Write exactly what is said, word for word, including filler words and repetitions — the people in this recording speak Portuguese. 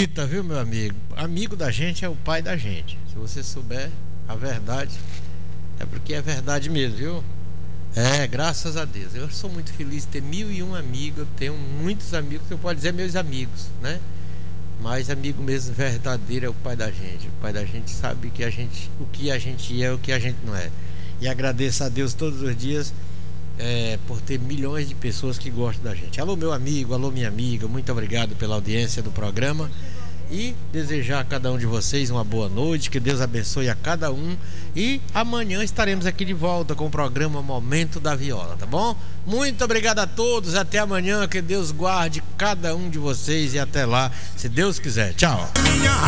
bonita, viu, meu amigo? Amigo da gente é o pai da gente. Se você souber a verdade, é porque é verdade mesmo, viu? É, graças a Deus. Eu sou muito feliz de ter mil e um amigos. Eu tenho muitos amigos que eu posso dizer meus amigos, né? Mas amigo mesmo verdadeiro é o pai da gente. O pai da gente sabe que a gente, o que a gente é, o que a gente não é. E agradeço a Deus todos os dias é, por ter milhões de pessoas que gostam da gente. Alô, meu amigo, alô, minha amiga, muito obrigado pela audiência do programa. E desejar a cada um de vocês uma boa noite, que Deus abençoe a cada um. E amanhã estaremos aqui de volta com o programa Momento da Viola, tá bom? Muito obrigado a todos, até amanhã, que Deus guarde cada um de vocês e até lá, se Deus quiser. Tchau.